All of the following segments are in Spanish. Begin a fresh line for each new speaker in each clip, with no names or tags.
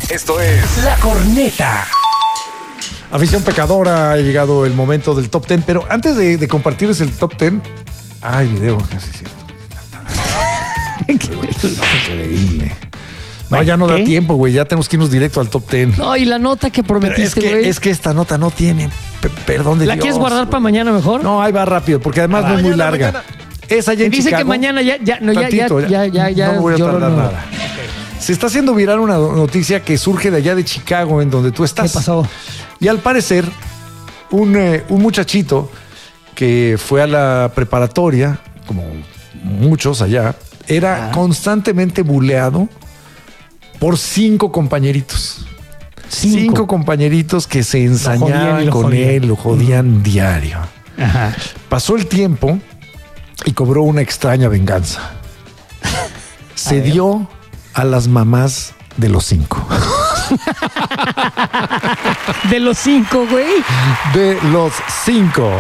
Esto es
La Corneta.
Afición pecadora, ha llegado el momento del top 10, pero antes de compartirles el top 10, ay, video, casi cierto. Increíble. No, ya no da tiempo, güey, ya tenemos que irnos directo al top 10.
No, y la nota que prometiste, güey.
Es que esta nota no tiene perdón de Dios.
¿La quieres guardar para mañana mejor?
No, ahí va rápido, porque además no es muy larga.
Mañana.
Esa ya en
Dice
Chicago.
que mañana ya,
No me voy a tardar nada. Se está haciendo viral una noticia que surge de allá de Chicago, en donde tú estás.
¿Qué pasó?
Y al parecer, un muchachito que fue a la preparatoria, como muchos allá, era constantemente buleado por 5 compañeritos. 5 compañeritos que se ensañaban con él, lo jodían diario.
Ajá.
Pasó el tiempo y cobró una extraña venganza. Se dio a las mamás de los 5.
De los 5, güey.
De los 5.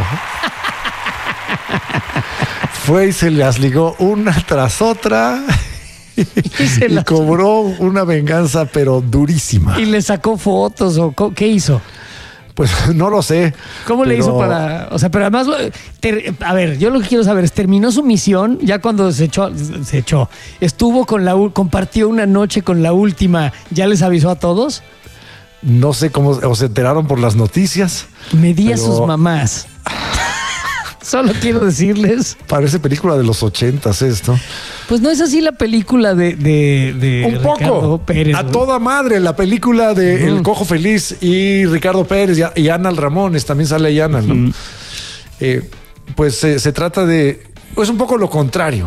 Fue y se las ligó una tras otra y cobró una venganza, pero durísima.
Y le sacó fotos o qué hizo.
Pues no lo sé.
¿Cómo le hizo para...? O sea, pero además... a ver, yo lo que quiero saber es, ¿terminó su misión ya cuando se echó? ¿Estuvo con compartió una noche con la última? ¿Ya les avisó a todos?
No sé cómo... O se enteraron por las noticias.
Medía a sus mamás. Solo quiero decirles...
Parece película de los 80s esto.
Pues no es así la película de
un poco.
Ricardo Pérez.
A toda madre, la película de El Cojo Feliz y Ricardo Pérez y Ana Ramones, también sale ahí Ana, ¿no? Pues se trata de... Es un poco lo contrario.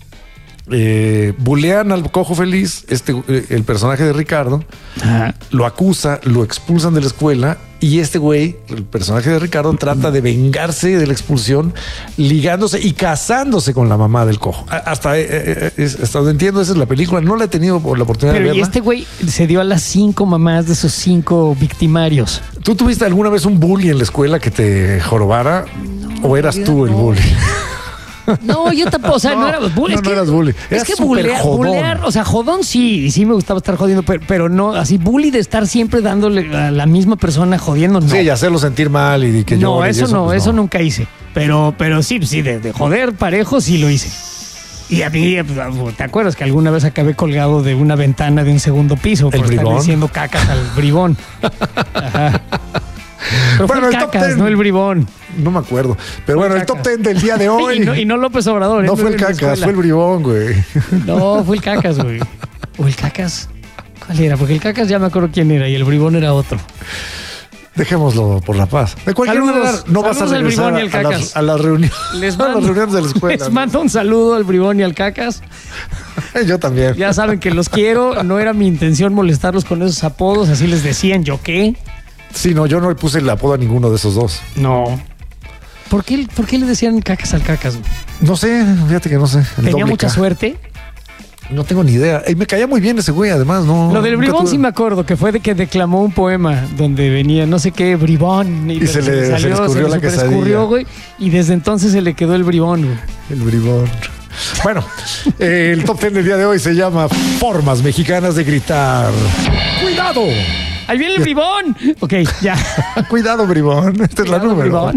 Bulean al Cojo Feliz, el personaje de Ricardo, lo acusa, lo expulsan de la escuela y este güey, el personaje de Ricardo, trata de vengarse de la expulsión ligándose y casándose con la mamá del Cojo. Hasta donde entiendo, esa es la película. No la he tenido la oportunidad de verla.
Y este güey se dio a las 5 mamás de esos 5 victimarios.
¿Tú tuviste alguna vez un bully en la escuela que te jorobara? No, ¿o eras tú el bully?
No, yo tampoco, o sea, no era bully.
No eras bully.
Es que bulear, o sea, jodón sí me gustaba estar jodiendo, pero no, así bully de estar siempre dándole a la misma persona jodiendo, no.
Sí, y hacerlo sentir mal y que
no,
yo...
eso nunca hice. Pero sí, de joder parejo sí lo hice. Y a mí, ¿te acuerdas que alguna vez acabé colgado de una ventana de un segundo piso por estar diciendo cacas al bribón? Ajá. Pero bueno, fue el cacas, no el bribón.
No me acuerdo. Pero bueno, el top 10 del día de hoy.
y no López Obrador.
No fue el cacas, fue el bribón, güey.
No, fue el cacas, güey. ¿O el cacas? ¿Cuál era? Porque el cacas ya me acuerdo quién era y el bribón era otro.
Dejémoslo por la paz. De cualquier manera, no vas a regresar a las reuniones de la escuela.
Les mando un saludo al bribón y al cacas.
Yo también.
Ya saben que los quiero. No era mi intención molestarlos con esos apodos. Así les decían. ¿Yo qué?
Sí, no, yo no le puse el apodo a ninguno de esos dos.
No. ¿Por qué le decían cacas al cacas?
No sé, fíjate que no sé.
¿Tenía mucha suerte?
No tengo ni idea. Y me caía muy bien ese güey, además, no.
Lo del bribón sí me acuerdo, que fue de que declamó un poema donde venía no sé qué, bribón.
Y se le escurrió la quesadilla.
Escurrió, güey, y desde entonces se le quedó el bribón, güey.
El bribón. Bueno, el top 10 del día de hoy se llama Formas Mexicanas de Gritar. ¡Cuidado!
¡Ahí viene el bribón! Ok, ya.
Cuidado, bribón. Esta es la número.
Bribón.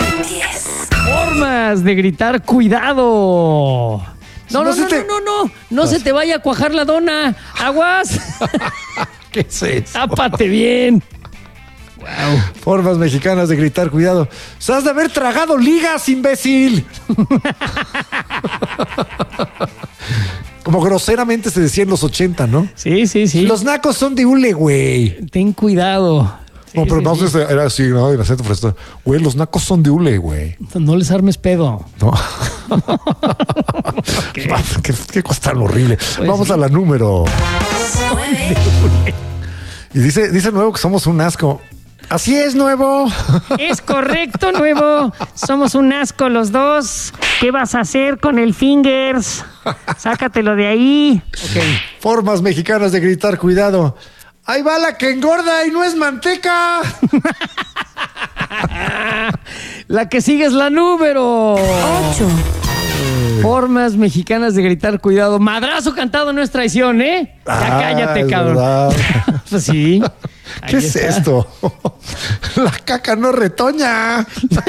Formas de gritar, cuidado. No se te vaya a cuajar la dona. ¡Aguas!
¿Qué es eso?
¡Tápate bien!
Wow. Formas mexicanas de gritar, cuidado. ¡Se has de haber tragado ligas, imbécil! Como groseramente se decía en los 80, ¿no?
Sí.
Los nacos son de hule, güey.
Ten cuidado.
No, pero no era así, ¿no? El acento fresco. Güey, los nacos son de hule, güey.
No les armes pedo.
No. Qué cosa tan horrible. Pues vamos a la número. Y dice Nuevo que somos un asco. Así es, Nuevo.
Es correcto, Nuevo. Somos un asco los dos. ¿Qué vas a hacer con el fingers? Sácatelo de ahí.
Ok. Formas mexicanas de gritar, cuidado. Ahí va la que engorda y no es manteca.
La que sigue es la número 8. Formas mexicanas de gritar, cuidado. Madrazo cantado no es traición, ¿eh? Ya cállate, cabrón. Pues sí.
¿Qué es esto? La caca no retoña.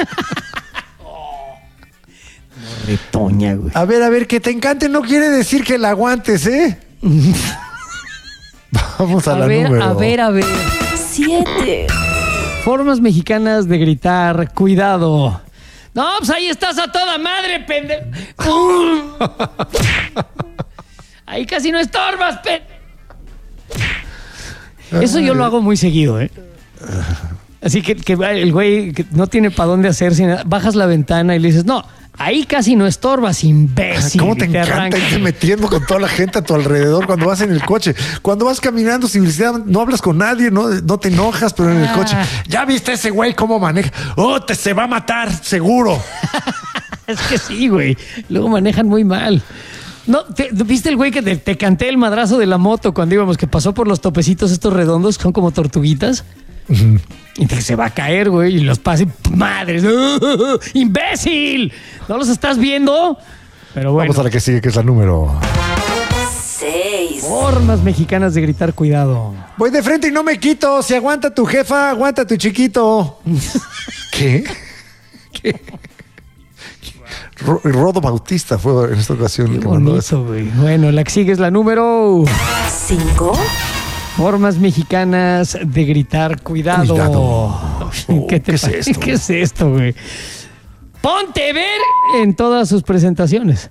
No retoña, güey.
A ver, que te encante no quiere decir que la aguantes, ¿eh? Vamos a la número.
A ver.
7.
Formas mexicanas de gritar, cuidado. No, pues ahí estás a toda madre, pendejo. Ahí casi no estorbas, Eso yo lo hago muy seguido, ¿eh? Así que el güey que no tiene para dónde hacerse, bajas la ventana y le dices, no, ahí casi no estorbas, imbécil.
¿Cómo te encanta irte metiendo con toda la gente a tu alrededor cuando vas en el coche? Cuando vas caminando sin necesidad, no hablas con nadie, no te enojas, pero en el coche, ¿ya viste ese güey cómo maneja? Se va a matar, seguro.
Es que sí, güey. Luego manejan muy mal. No, ¿viste el güey que te canté el madrazo de la moto cuando íbamos, que pasó por los topecitos estos redondos, que son como tortuguitas? Uh-huh. Y que se va a caer, güey, y los pasa y madres. ¡Imbécil! ¿No los estás viendo? Pero bueno.
Vamos a la que sigue, que es la número
6.
Formas mexicanas de gritar, cuidado.
Voy de frente y no me quito. Si aguanta tu jefa, aguanta tu chiquito. ¿Qué? Rodo Bautista fue en esta ocasión.
Qué bonito, güey. Bueno, la que sigue es la número
5.
Formas mexicanas de gritar, cuidado. ¿Qué es esto? ¿Qué es esto, güey? Ponte ver en todas sus presentaciones.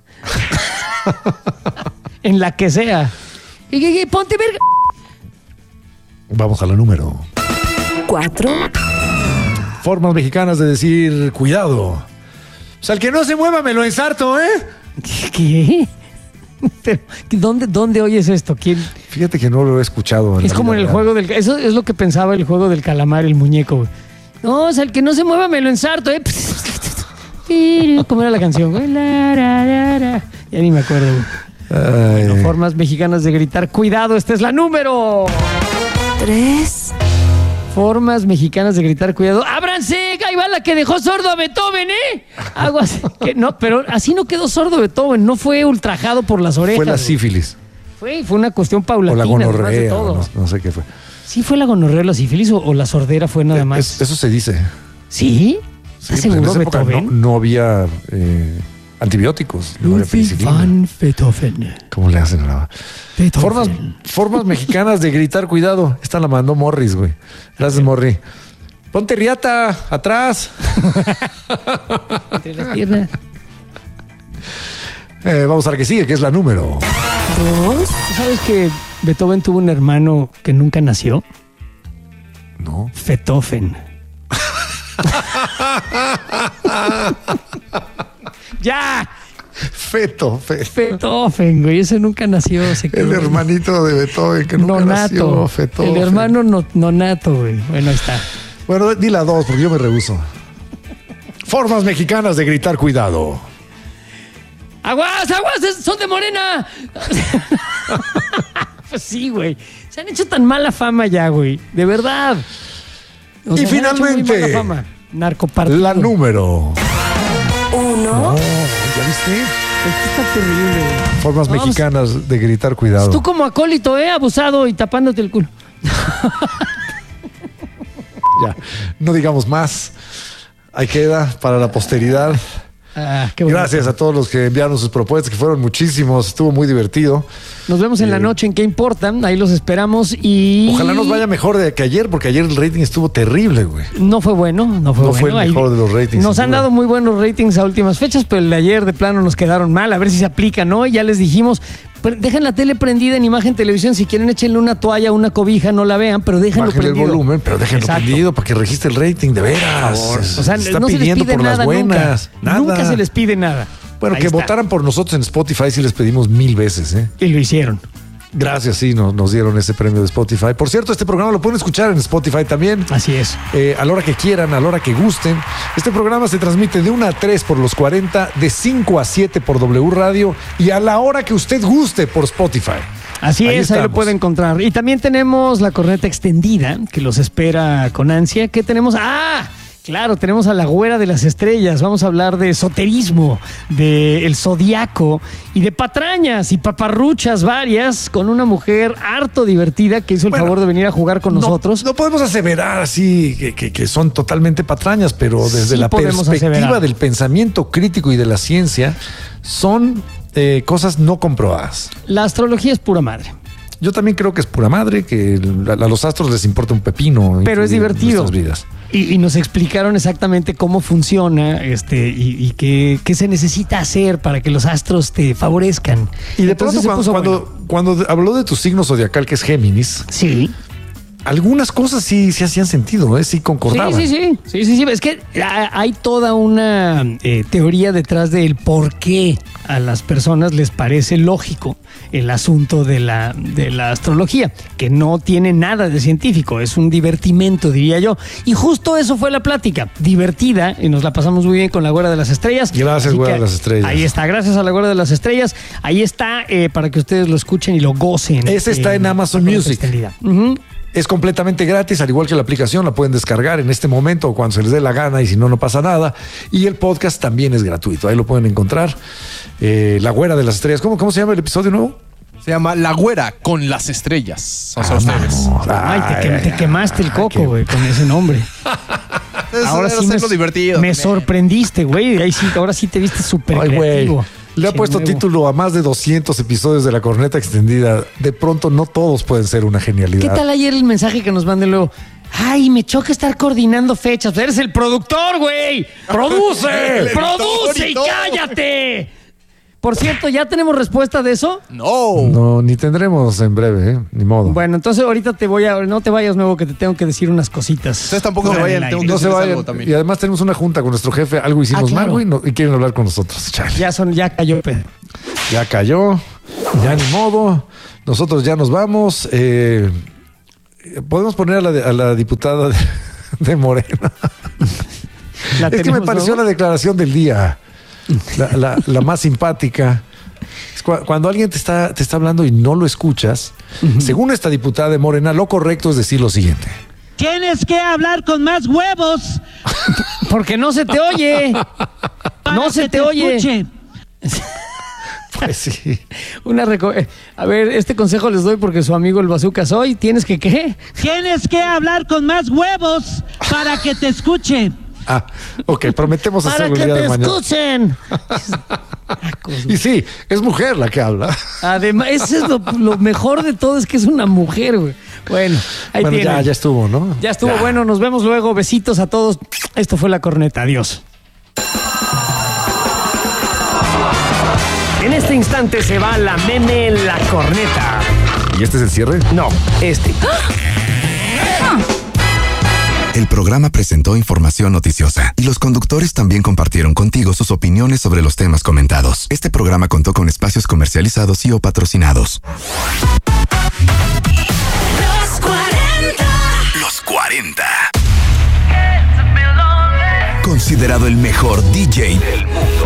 En la que sea. Ponte ver.
Vamos a la número
4.
Formas mexicanas de decir cuidado. O sea, el que no se mueva me lo ensarto, ¿eh?
¿Qué? Pero, ¿dónde oyes esto? ¿Quién?
Fíjate que no lo he escuchado.
Es como en el juego del... Eso es lo que pensaba el juego del calamar, el muñeco, güey. No, o sea, el que no se mueva me lo ensarto, ¿eh? ¿Cómo era la canción, güey? Ya ni me acuerdo, güey. Bueno, formas mexicanas de gritar cuidado. Esta es la número
3.
Formas mexicanas de gritar cuidado. ¡Ábranse! Ahí va la que dejó sordo a Beethoven, ¿eh? Algo así. No, pero así no quedó sordo Beethoven. No fue ultrajado por las orejas.
Fue la sífilis.
Fue una cuestión paulatina.
O la gonorrea.
Todo.
No sé qué fue.
¿Sí fue la gonorrea, la sífilis o la sordera fue nada más?
Eso se dice.
¿Sí? ¿Estás seguro,
Beethoven? No había antibióticos. No había penicilina.
Beethoven.
¿Cómo le hacen a Formas mexicanas de gritar cuidado. Esta la mandó Morris, güey. Gracias, Morri. Ponte riata, atrás.
Entre las piernas.
Vamos a la que sigue, que es la número
2.
¿Sabes que Beethoven tuvo un hermano que nunca nació?
No.
Fetofen. ¡Ya! Fetofen, güey. Ese nunca nació.
El hermanito de Beethoven que nunca nació.
Fetofen. El hermano nonato, güey. Bueno, ahí está.
Bueno, di la 2 porque yo me rehuso. Formas mexicanas de gritar cuidado.
¡Aguas! ¡Son de Morena! Pues sí, güey. Se han hecho tan mala fama ya, güey. De verdad.
Y finalmente,
narcopartido.
La número
1.
No, ¿ya viste?
Esto está terrible, güey.
Formas mexicanas de gritar cuidado.
Tú como acólito, abusado y tapándote el culo.
Ya, no digamos más. Ahí queda para la posteridad.
Qué bueno.
Gracias a todos los que enviaron sus propuestas, que fueron muchísimos. Estuvo muy divertido.
Nos vemos en la noche en ¿Qué importa? Ahí los esperamos y...
Ojalá nos vaya mejor de que ayer, porque ayer el rating estuvo terrible, güey.
No fue bueno, no fue
el mejor de los ratings.
Nos han dado muy buenos ratings a últimas fechas, pero el de ayer de plano nos quedaron mal. A ver si se aplica, ¿no? Ya les dijimos, dejen la tele prendida en imagen televisión. Si quieren, échenle una toalla, una cobija, no la vean, pero déjenlo prendido.
El volumen, pero déjenlo prendido para que registre el rating, de veras.
Por favor. O sea,
se está
no
pidiendo
se les pide
por
nada,
las buenas.
Nunca se les pide nada.
Bueno,
ahí
que
está.
votaran por nosotros en Spotify si les pedimos 1000 veces, ¿eh?
Y lo hicieron.
Gracias, sí, nos dieron ese premio de Spotify. Por cierto, este programa lo pueden escuchar en Spotify también.
Así es.
A la hora que quieran, a la hora que gusten. Este programa se transmite de 1 a 3 por los 40, de 5 a 7 por W Radio y a la hora que usted guste por Spotify.
Así es, ahí lo puede encontrar. Y también tenemos la corneta extendida que los espera con ansia. ¿Qué tenemos? Claro, tenemos a la güera de las estrellas. Vamos a hablar de esoterismo, del zodiaco y de patrañas y paparruchas varias con una mujer harto divertida que hizo el favor de venir a jugar con nosotros.
No podemos aseverar así que son totalmente patrañas, pero desde
Sí
la
podemos
perspectiva
aseverar.
del pensamiento crítico y de la ciencia, son cosas no comprobadas.
La astrología es pura madre.
Yo también creo que es pura madre, que a los astros les importa un pepino.
Pero es divertido.
Nuestras vidas.
Y nos explicaron exactamente cómo funciona y qué se necesita hacer para que los astros te favorezcan.
Y de
Entonces
pronto,
se puso bueno.
cuando habló de tu signo zodiacal, que es Géminis,
Sí.
algunas cosas sí hacían sentido, sí concordaban.
Sí. Es que hay toda una teoría detrás del por qué a las personas les parece lógico el asunto de la astrología, que no tiene nada de científico, es un divertimento, diría yo. Y justo eso fue la plática, divertida, y nos la pasamos muy bien con la Güera de las Estrellas.
Gracias,
Así
Güera
que
de las Estrellas.
Ahí está, gracias a la Güera de las Estrellas. Ahí está para que ustedes lo escuchen y lo gocen.
Ese está en Amazon
con
Music.
extendida. Ujú.
Es completamente gratis, al igual que la aplicación, la pueden descargar en este momento o cuando se les dé la gana y si no, no pasa nada. Y el podcast también es gratuito, ahí lo pueden encontrar. La Güera de las Estrellas. ¿Cómo se llama el episodio nuevo?
Se llama La Güera con las Estrellas. O sea, ustedes.
Te quemaste el coco, güey, con ese nombre. Ahora sí
hacerlo divertido.
me sorprendiste, güey. Ahora sí te viste súper
Ay, güey.
creativo.
Le ha
Che,
puesto
nuevo.
título a más de 200 episodios de La Corneta Extendida. De pronto, no todos pueden ser una genialidad.
¿Qué tal ayer el mensaje que nos manden luego? Ay, me choca estar coordinando fechas. Eres el productor, güey. ¡Produce!
El
¡Produce
editor
y
y todo.
cállate! Por cierto, ¿ya tenemos respuesta de eso?
No.
No, ni tendremos en breve, ni modo.
Bueno, entonces ahorita no te vayas, nuevo, que te tengo que decir unas cositas.
Ustedes tampoco se
Fuera del
vayan, tengo
aire.
que
No se
decirles
vayan.
algo también.
Y además tenemos una junta con nuestro jefe. Algo hicimos
claro.
mal, güey, y quieren hablar con nosotros. Chale.
Ya cayó, Pedro.
Ya cayó, ya ni modo. Nosotros ya nos vamos. Podemos poner a la diputada de Morena.
La
Es que me
tenemos,
pareció
¿no?
la declaración del día. La más simpática. Es cuando alguien te está hablando y no lo escuchas, según esta diputada de Morena, lo correcto es decir lo siguiente.
Tienes que hablar con más huevos.
Porque no se te oye.
Para
No se
que
te oye.
escuche.
Pues sí.
A ver, este consejo les doy porque su amigo el Bazooka soy. ¿Tienes que qué?
Tienes que hablar con más huevos para que te escuche.
Ah, ok, prometemos
Para
hacerlo
que
el día
te
de mañana.
escuchen.
Y sí, es mujer la que habla.
Además, eso es lo mejor de todo, es que es una mujer, güey. Bueno, ahí
Bueno,
tienen.
ya estuvo, ¿no?
Ya estuvo bueno, nos vemos luego. Besitos a todos. Esto fue La Corneta. Adiós. En este instante se va la meme La Corneta.
¿Y este es el cierre?
No, este.
El programa presentó información noticiosa y los conductores también compartieron contigo sus opiniones sobre los temas comentados. Este programa contó con espacios comercializados y o patrocinados.
Los 40.
Los 40. Considerado el mejor DJ del mundo.